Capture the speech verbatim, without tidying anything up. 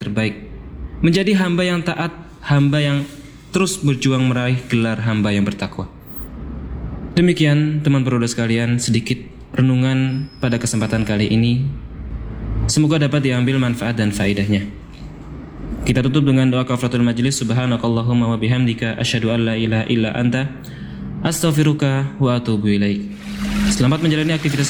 terbaik, menjadi hamba yang taat, hamba yang terus berjuang meraih gelar hamba yang bertakwa. Demikian teman berdoa sekalian, sedikit renungan pada kesempatan kali ini. Semoga dapat diambil manfaat dan faedahnya. Kita tutup dengan doa kafaratul majlis. Subhanakallahumma wa bihamdika asyhadu an la ilaha illa anta astaghfiruka wa atubu ilaik. Selamat menjalani aktivitas